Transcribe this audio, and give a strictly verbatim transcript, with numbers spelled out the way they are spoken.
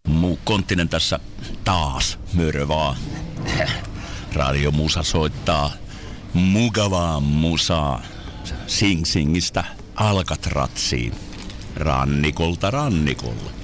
Muu konttinen tässä taas mörvaa. Radiomusa soittaa mukavaa musaa Sing Singistä Alcatraziin. Rannikolta rannikolle.